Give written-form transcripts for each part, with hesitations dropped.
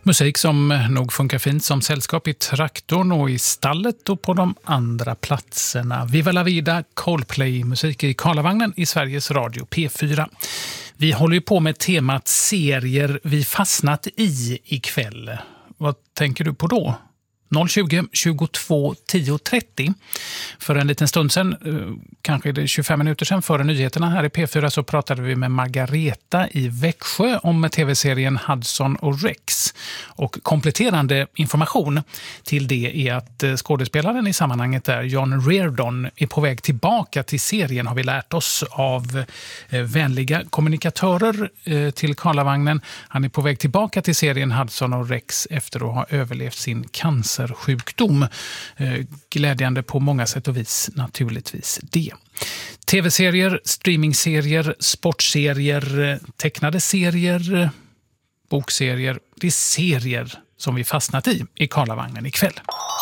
Musik som nog funkar fint som sällskap i traktorn och i stallet och på de andra platserna. Viva la vida, Coldplay-musik i Karlavagnen i Sveriges Radio P4. Vi håller ju på med temat serier vi fastnat i ikväll. Vad tänker du på då? 020 22 10 30. För en liten stund sedan, kanske det 25 minuter sedan före nyheterna här i P4, så pratade vi med Margareta i Växjö om tv-serien Hudson och Rex. Och kompletterande information till det är att skådespelaren i sammanhanget där, John Reardon, är på väg tillbaka till serien, har vi lärt oss av vänliga kommunikatörer till Karlavagnen. Han är på väg tillbaka till serien Hudson och Rex efter att ha överlevt sin cancersjukdom. Glädjande på många sätt och vis, naturligtvis det. TV-serier, streamingserier, sportserier, tecknade serier, bokserier. Det är serier som vi fastnat i Karlavagnen ikväll.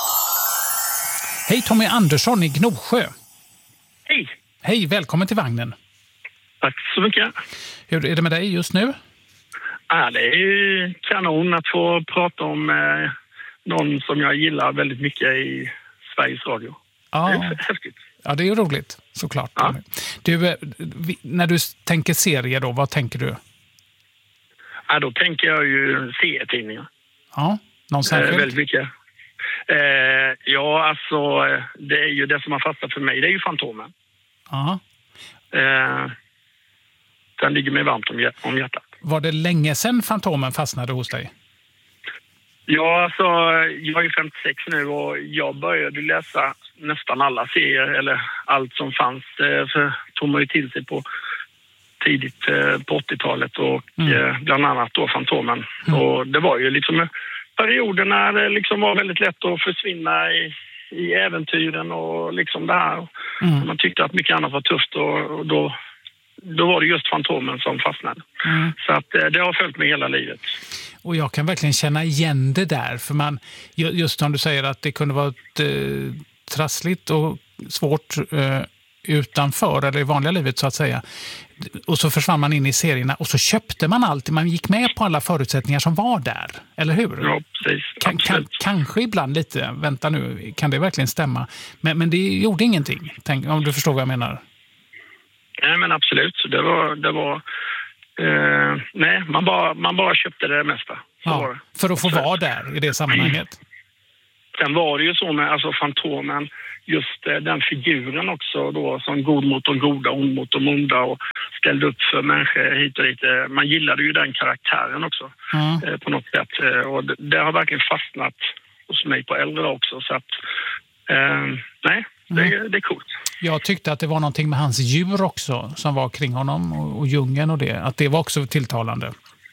Hej, Tommy Andersson i Gnosjö. Hej. Hej, välkommen till vagnen. Tack så mycket. Hur är det med dig just nu? Ja, det är ju kanon att få prata om någon som jag gillar väldigt mycket i Sveriges Radio. Ja. Det är häftigt. Ja, det är ju roligt, såklart. Ja. Du, när du tänker serier då, vad tänker du? Ja, då tänker jag ju serietidningar. Ja, någon särskild? Väldigt mycket. Ja, alltså det är ju det som har fastnat för mig. Det är ju Fantomen. Ja. Den ligger mig varmt om hjärtat. Var det länge sedan Fantomen fastnade hos dig? Ja, alltså jag är ju 56 nu och jag började läsa nästan alla serier eller allt som fanns. För tog man ju till sig på tidigt på 80-talet och bland annat då Fantomen. Och det var ju liksom perioder när det liksom var väldigt lätt att försvinna i äventyren och liksom det här. Man tyckte att mycket annat var tufft och då var det just Fantomen som fastnade. Så att det har följt mig hela livet. Och jag kan verkligen känna igen det där. För man, just som du säger att det kunde vara trassligt och svårt utanför eller i vanliga livet så att säga. Och så försvann man in i serierna och så köpte man allt. Man gick med på alla förutsättningar som var där. Eller hur? Ja, precis. Kanske ibland lite, vänta nu, kan det verkligen stämma? Men det gjorde ingenting, om du förstår vad jag menar. Nej, men absolut. Det var nej, man bara köpte det mesta. Ja, för att få vara där i det sammanhanget. Sen var det ju så med alltså Fantomen, just den figuren också då, som god mot de goda, ond mot de onda och ställde upp för människor hit och dit. Man gillade ju den karaktären också på något sätt. Och det har verkligen fastnat hos mig på äldre också. Så att, nej, det är coolt. Jag tyckte att det var någonting med hans djur också som var kring honom och djungeln och det. Att det var också tilltalande.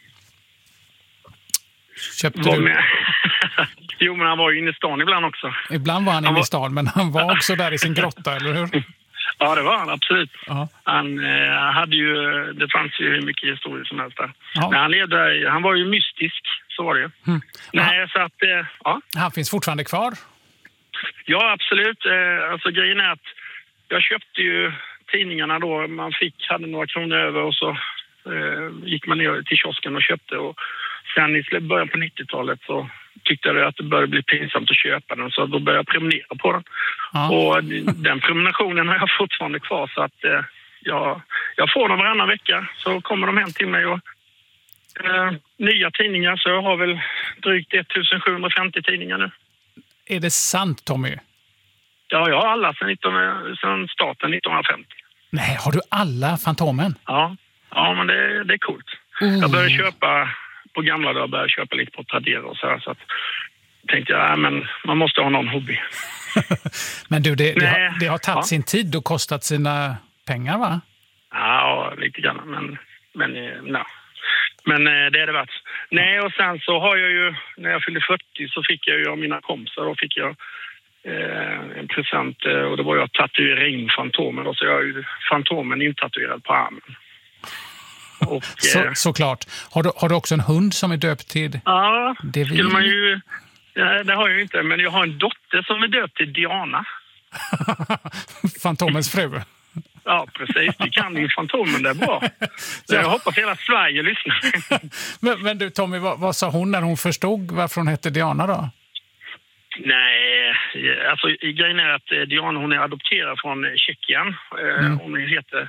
Köpte du? Jo, men han var ju inne i stan ibland också. Ibland var han inne i stan, men han var också där i sin grotta, eller hur? Ja, det var han, absolut. Han hade ju, det fanns ju hur mycket historia som helst där. Men han levde, han var ju mystisk, så var det ju. Nej, så att, ja. Han finns fortfarande kvar? Ja, absolut. Alltså grejen är att jag köpte ju tidningarna då. Man hade några kronor över och så gick man ner till kiosken och köpte. Och sen i början på 90-talet så tyckte jag att det började bli pinsamt att köpa den. Så då började jag prenumerera på den. Och den prenumerationen har jag fortfarande kvar. Så att jag får dem varannan vecka. Så kommer de hem till mig och nya tidningar. Så jag har väl drygt 1750 tidningar nu. Är det sant, Tommy? Ja, jag har alla sedan starten 1950. Nej, har du alla Fantomen? Ja men det är coolt. Jag började köpa på gamla dagar, började köpa lite på Tradera och så här. Så att tänkte jag, men man måste ha någon hobby. Men du, det har tagit sin tid och kostat sina pengar, va? Ja, lite grann. Men det är det värt. Nej, och sen så har jag ju, när jag fyllde 40 så fick jag ju av mina kompisar, och fick jag en present och det var jag tatuerade in Fantomen och så jag är ju Fantomen intatuerad på armen. Och, såklart. Har du också en hund som är döpt till? Ja, skulle man ju. Det har jag ju inte, men jag har en dotter som är döpt till Diana. Fantomens fru. Ja, precis. Du kan ju Fantomen, det är bra. Så jag hoppas hela Sverige lyssnar. Men du Tommy, vad sa hon när hon förstod varför hon hette Diana då? Nej, alltså grejen är att Diana, hon är adopterad från Tjeckien. Hon heter...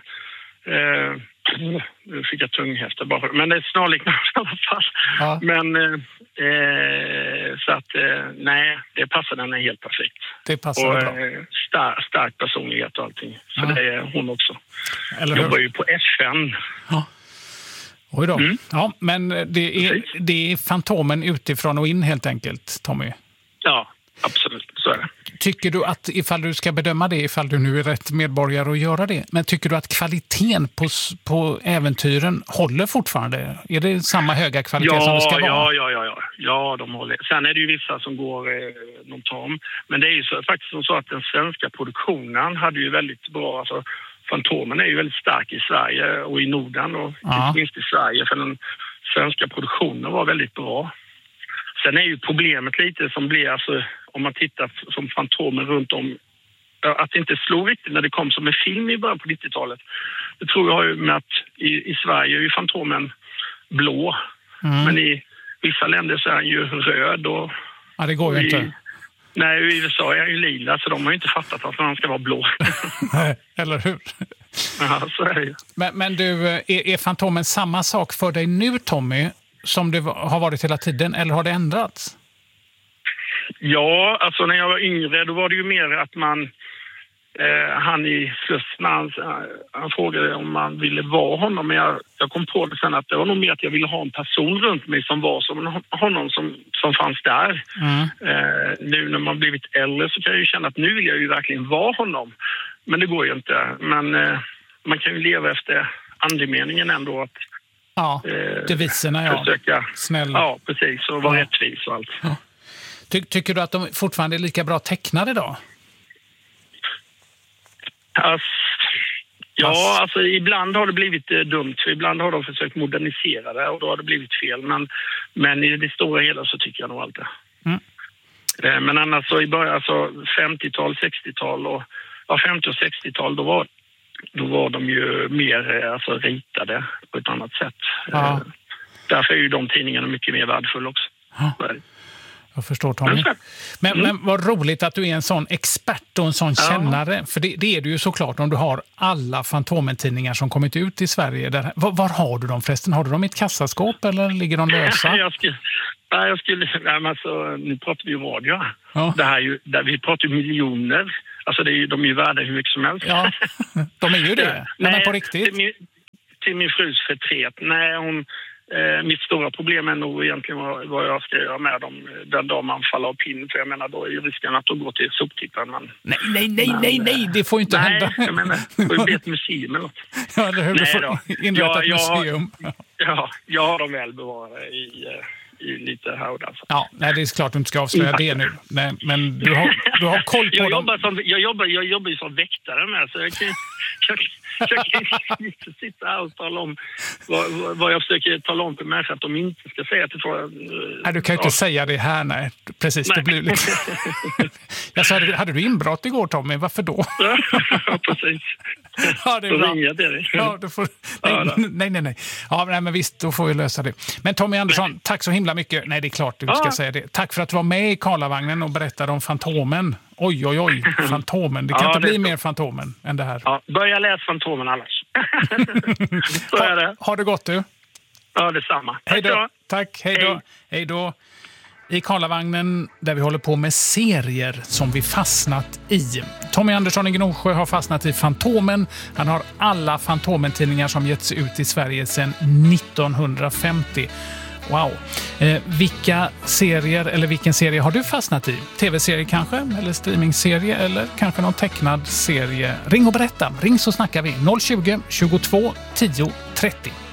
nu fick jag tunghäfta bara. Men det är snarlikt i alla fall. Ja. Men så att nej, det passar henne helt perfekt. Det passar och, bra. Stark personlighet och allting. Så det är hon också. Eller jobbar ju på FN. Ja. Oj då. Ja, men det är Fantomen utifrån och in helt enkelt, Tommy. Ja, absolut. Så är det. Tycker du att, ifall du ska bedöma det, ifall du nu är rätt medborgare att göra det, men tycker du att kvaliteten på äventyren håller fortfarande? Är det samma höga kvalitet som det ska vara? Ja, de håller. Sen är det ju vissa som går någon tom. Men det är ju faktiskt så att den svenska produktionen hade ju väldigt bra, alltså Fantomen är ju väldigt stark i Sverige och i Norden och inte minst i Sverige, för den svenska produktionen var väldigt bra. Sen är ju problemet lite som blir, alltså, om man tittar som Fantomen runt om, att det inte slog riktigt när det kom som en film i början på 90-talet. Det tror jag har ju med att i Sverige är ju Fantomen blå, men i vissa länder så är han ju röd. Och, ja, det går ju inte. Nej, i USA är han ju lila, så de har ju inte fattat att han ska vara blå. Eller hur? Ja, så är det ju. Men du, är Fantomen samma sak för dig nu, Tommy, som det har varit hela tiden, eller har det ändrats? Ja, alltså när jag var yngre då var det ju mer att man han i Slussen, han frågade om man ville vara honom, men jag kom på det sen att det var nog mer att jag ville ha en person runt mig som var som honom som fanns där. Nu när man blivit äldre så kan jag ju känna att nu vill jag ju verkligen vara honom, men det går ju inte. Men man kan ju leva efter andemeningen ändå, att deviserna, försöka, snäll. Ja, precis, och vara rättvis och allt. Ja. Tycker du att de fortfarande är lika bra tecknade då? Alltså ibland har det blivit dumt, för ibland har de försökt modernisera det och då har det blivit fel. Men i det stora hela så tycker jag nog allt det. Men annars så i början, alltså 50-tal, 60-tal och 50- och 60-tal, då var de ju mer alltså ritade på ett annat sätt. Därför är ju de tidningarna mycket mer värdefulla också. Jag förstår, Tommy. Men vad roligt att du är en sån expert och en sån kännare. För det är du ju såklart om du har alla Fantomen-tidningar som kommit ut i Sverige. Var har du dem förresten? Har du dem i ett kassaskåp eller ligger de lösa? Nu pratar vi om radio. Ja. Det här ju, vi pratar ju miljoner. Alltså de är ju värda hur mycket som helst. Ja, de är ju det. Men på riktigt. Till min frus förtret. Nej, mitt stora problem är nog egentligen vad jag ska göra med dem den dag man faller av pinn. För jag menar, då är ju risken att de går till soptipparen. Nej, det får ju inte hända. Nej, jag menar, det får ju bli ett museum eller något. Ja, det du får inrätta ett museum. Jag har dem väl bevarade i lite här och där. Ja, nej, det är klart du inte ska avslöja det nu. Nej, men du har koll på dem. Jag jobbar ju som väktare med, så jag kan inte sitta här och tala om vad jag försöker tala om för människor att de inte ska säga till folk. Nej, du kan ju inte säga det här, nej. Precis, nej. Det blir lite... Jag sa, hade du inbrott igår, Tommy? Varför då? Ja, precis. Ja, det är bra. Ja, du får... Nej. Ja, men visst, då får vi lösa det. Men Tommy Andersson, tack så himla mycket. Nej, det är klart du ska säga det. Tack för att du var med i Karlavagnen och berättade om Fantomen. Oj, Fantomen. Det kan inte bli mer Fantomen än det här. Ja, börja läsa Fantomen annars. Så är det. Har det gott, du? Ja, detsamma. Hej då. Tack, hej då. I Karlavagnen där vi håller på med serier som vi fastnat i. Tommy Andersson i Gnosjö har fastnat i Fantomen. Han har alla Fantomen-tidningar som getts ut i Sverige sedan 1950. Wow. Vilka serier eller vilken serie har du fastnat i? TV-serie kanske? Eller streamingserie? Eller kanske någon tecknad serie? Ring och berätta. Ring så snackar vi. 020 22 10 30.